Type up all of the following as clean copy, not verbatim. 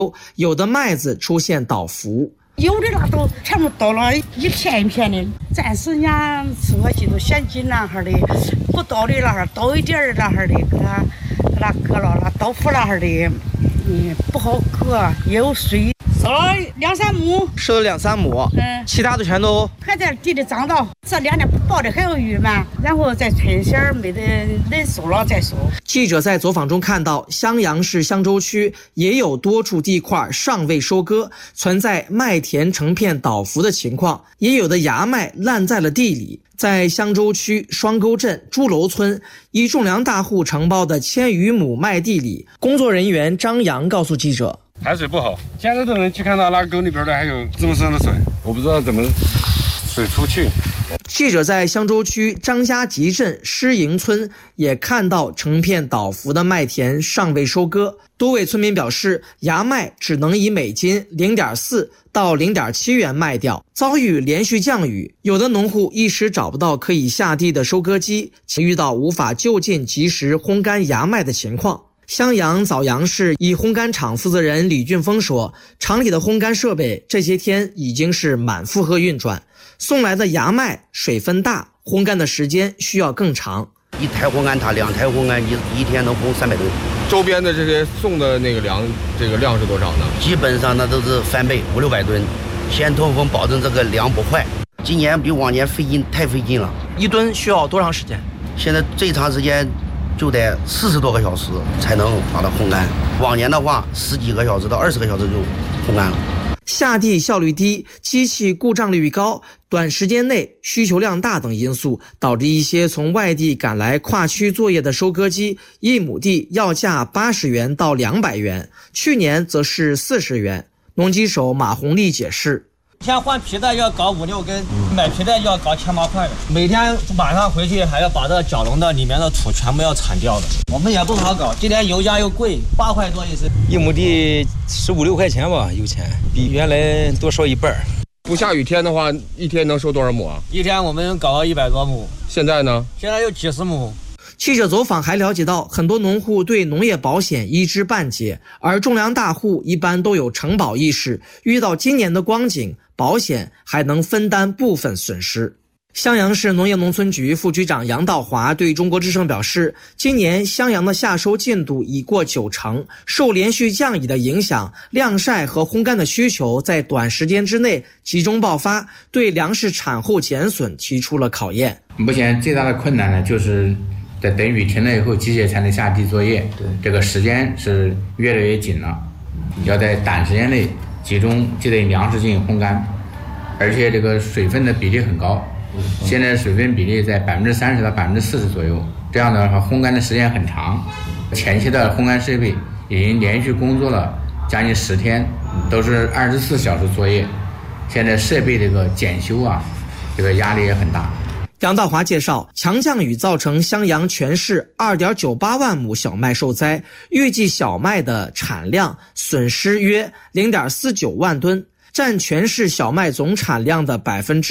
有的麦子出现倒伏。 有的那都全部倒了一片一片的，暂时人家吃我记住现金那哈的，不倒的那哈倒一点儿那哈的，给它割了，那倒伏那哈的，不好割，也有水。收了2-3亩， 收了2-3亩，其他的全都还在地里长到，这2年不报的还有余嘛，然后在春线没得人收了再收。 记者在走访中看到，襄阳市襄州区也有多处地块尚未收割，存在麦田成片倒伏的情况，也有的芽麦烂在了地里。在襄州区双沟镇朱楼村一种粮大户承包的1000余亩麦地里，工作人员张阳告诉记者， 排水不好，现在都能去看到那沟里边的还有这么深的水，我不知道怎么水出去。 记者在襄州区张家集镇施营村也看到成片倒伏的麦田尚未收割，多位村民表示，芽麦只能以每斤0.4到0.7元卖掉。遭遇连续降雨，有的农户一时找不到可以下地的收割机，且遇到无法就近及时烘干芽麦的情况。襄阳枣阳市一烘干厂负责人李俊峰说，厂里的烘干设备这些天已经是满负荷运转，送来的芽麦水分大，烘干的时间需要更长。 一台烘干塔2台烘干机一天能烘300吨。 周边的这些送的那个粮，这个量是多少呢？ 基本上那都是翻倍，500-600吨。先通风，保证这个粮不坏。今年比往年太费劲了。 一吨需要多长时间？ 现在最长时间就得40多个小时才能把它烘干，往年的话10几个小时到20个小时就烘干了。 下地效率低，机器故障率高，短时间内需求量大等因素，导致一些从外地赶来跨区作业的收割机，1亩地要价80元到200元，去年则是40元。农机手马红丽解释， 先换皮带要搞5-6根，买皮带要搞7-8块的，每天晚上回去还要把这角笼的里面的土全部要铲掉的。我们也不好搞，今年油价又贵，8块多一升 ，1亩地15-16块钱吧，有钱，比原来多收1半。 不下雨天的话，一天能收多少亩啊？ 一天我们搞到100多亩。 现在呢？ 现在有几十亩。 记者走访还了解到，很多农户对农业保险一知半解，而种粮大户一般都有承保意识，遇到今年的光景，保险还能分担部分损失。襄阳市农业农村局副局长杨道华对中国之声表示，今年襄阳的夏收进度已过90%，受连续降雨的影响，晾晒和烘干的需求在短时间之内集中爆发，对粮食产后减损提出了考验。 目前最大的困难呢，就是在等雨停了以后，机械才能下地作业，这个时间是越来越紧了，要在短时间内集中就对粮食进行烘干，而且这个水分的比例很高，现在水分比例在30%到40%左右，这样的话烘干的时间很长。前期的烘干设备已经连续工作了将近10天，都是24小时作业，现在设备这个检修啊，这个压力也很大。 杨道华介绍，强降雨造成襄阳全市2.98万亩小麦受灾，预计小麦的产量损失约0.49万吨，占全市小麦总产量的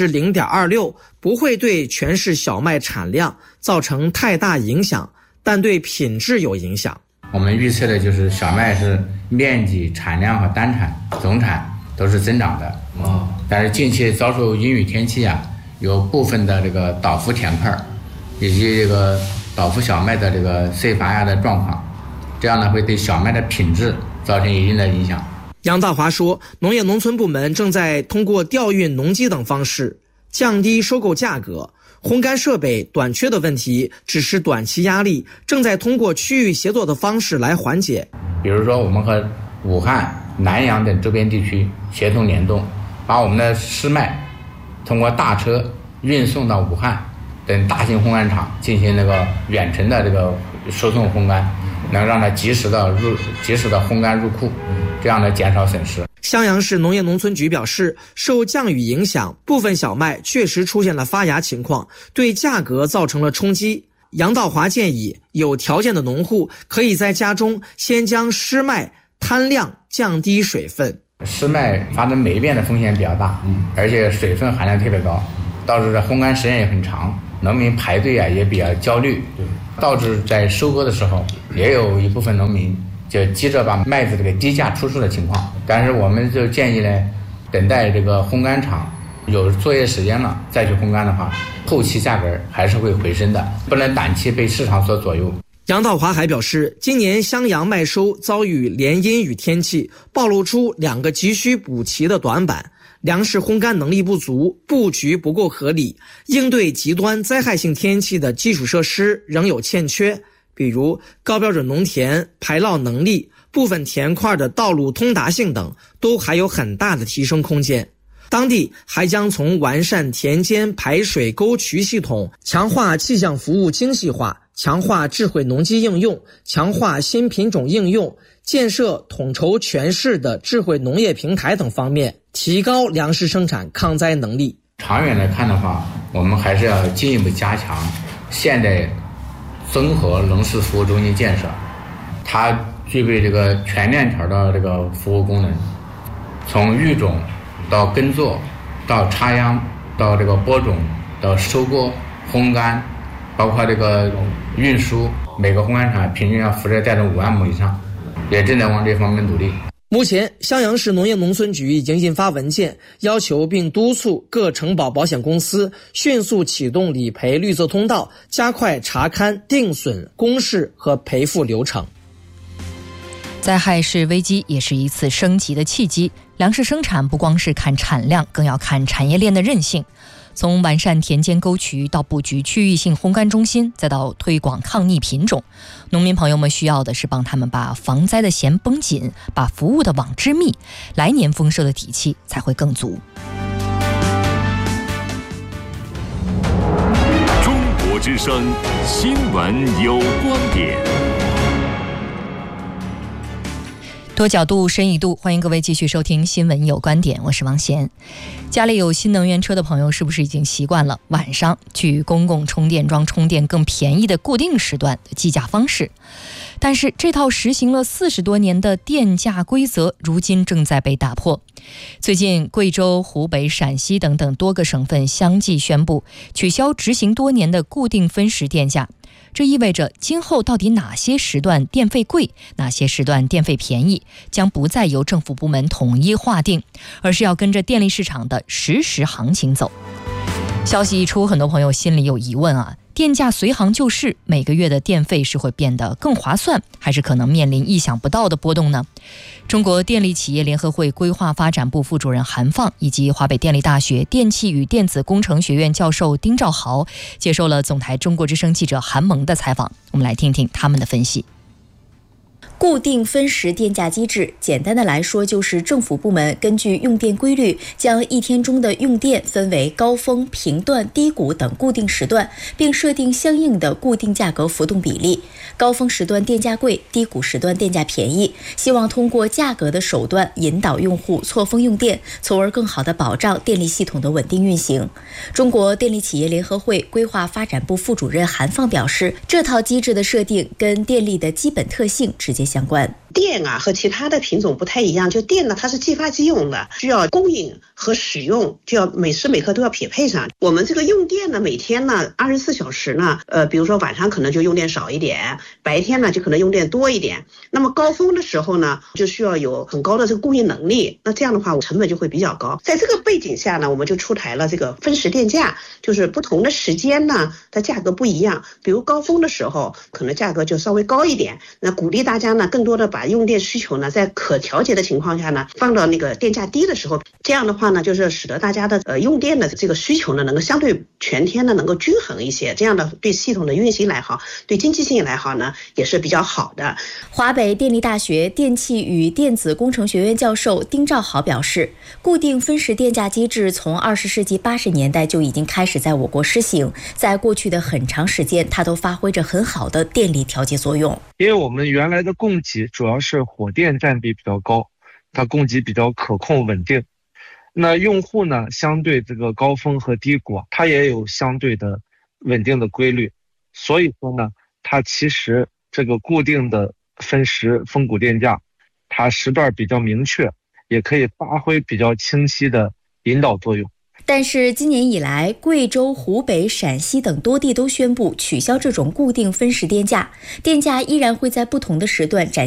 0.26%，不会对全市小麦产量造成太大影响，但对品质有影响。 我们预测的就是小麦是面积、产量和单产、总产都是增长的，但是近期遭受阴雨天气啊，有部分的这个倒伏田块以及这个倒伏小麦的这个碎发芽的状况，这样呢会对小麦的品质造成一定的影响。 杨道华说，农业农村部门正在通过调运农机等方式降低收购价格，烘干设备短缺的问题只是短期压力，正在通过区域协作的方式来缓解。 比如说我们和武汉、南阳等周边地区协同联动，把我们的湿麦通过大车运送到武汉等大型烘干厂进行那个远程的这个输送烘干，能让它及时的烘干入库，这样呢减少损失。 襄阳市农业农村局表示，受降雨影响，部分小麦确实出现了发芽情况，对价格造成了冲击。杨道华建议，有条件的农户可以在家中先将湿麦摊晾，降低水分。 湿麦发生霉变的风险比较大，而且水分含量特别高，导致烘干时间也很长，农民排队啊也比较焦虑，导致在收割的时候也有一部分农民就急着把麦子这个低价出售的情况。但是我们就建议呢，等待这个烘干厂有作业时间了再去烘干的话，后期价格还是会回升的，不能短期被市场所左右。 杨道华还表示，今年襄阳麦收遭遇连阴雨天气，暴露出2个急需补齐的短板：粮食烘干能力不足，布局不够合理，应对极端灾害性天气的基础设施仍有欠缺，比如高标准农田排涝能力、部分田块的道路通达性等，都还有很大的提升空间。当地还将从完善田间排水沟渠系统、强化气象服务精细化、强化智慧农机应用、强化新品种应用、建设统筹全市的智慧农业平台等方面，提高粮食生产抗灾能力。 长远来看的话，我们还是要进一步加强现代综合农事服务中心建设，它具备这个全链条的这个服务功能，从育种到耕作，到插秧，到这个播种，到收割、烘干，包括这个运输，每个烘干厂平均要负责带动5万亩以上，也正在往这方面努力。 目前，襄阳市农业农村局已经印发文件，要求并督促各承保保险公司迅速启动理赔绿色通道，加快查勘、定损、公示和赔付流程。 灾害是危机，也是一次升级的契机。粮食生产不光是看产量，更要看产业链的韧性。从完善田间沟渠到布局区域性烘干中心，再到推广抗逆品种，农民朋友们需要的是帮他们把防灾的弦绷紧，把服务的网织密，来年丰收的底气才会更足。 中国之声新闻有观点。 多角度深一度，欢迎各位继续收听新闻有观点，我是王贤。家里有新能源车的朋友是不是已经习惯了晚上去公共充电桩充电更便宜的固定时段的计价方式？但是这套实行了40多年的电价规则如今正在被打破。最近贵州、湖北、陕西等等多个省份相继宣布取消执行多年的固定分时电价，这意味着今后到底哪些时段电费贵，哪些时段电费便宜，将不再由政府部门统一划定，而是要跟着电力市场的实时行情走。消息一出，很多朋友心里有疑问啊，电价随行就市，每个月的电费是会变得更划算，还是可能面临意想不到的波动呢？中国电力企业联合会规划发展部副主任韩放以及华北电力大学电气与电子工程学院教授丁兆豪接受了总台中国之声记者韩萌的采访，我们来听听他们的分析。 固定分时电价机制，简单的来说就是政府部门根据用电规律，将一天中的用电分为高峰、频段、低谷等固定时段，并设定相应的固定价格浮动比例。高峰时段电价贵，低谷时段电价便宜，希望通过价格的手段引导用户错峰用电，从而更好地保障电力系统的稳定运行。中国电力企业联合会规划发展部副主任韩放表示，这套机制的设定跟电力的基本特性直接相关。 电啊和其他的品种不太一样，就电呢它是继发机用的，需要供应和使用就要每时每刻都要匹配上。我们这个用电呢，每天呢24小时呢，比如说晚上可能就用电少一点，白天呢就可能用电多一点。那么高峰的时候呢，就需要有很高的这个供应能力，那这样的话成本就会比较高。在这个背景下呢，我们就出台了这个分时电价，就是不同的时间呢，它价格不一样。比如高峰的时候，可能价格就稍微高一点，那鼓励大家呢更多的把用电需求呢在可调节的情况下呢放到那个电价低的时候，这样的话呢就是使得大家的用电的这个需求呢能够相对全天呢能够均衡一些，这样的对系统的运行来好，对经济性来好呢也是比较好的。 华北电力大学电气与电子工程学院教授丁兆豪表示，固定分时电价机制从20世纪80年代就已经开始在我国施行，在过去的很长时间它都发挥着很好的电力调节作用。 因为我们原来的供给主要是火电占比比较高，它供给比较可控稳定，那用户呢相对这个高峰和低谷它也有相对的稳定的规律，所以说呢它其实这个固定的分时分谷电价它时段比较明确，也可以发挥比较清晰的引导作用。 但是今年以来，贵州、湖北、陕西等多地都宣布取消这种固定分时电价，电价依然会在不同的时段展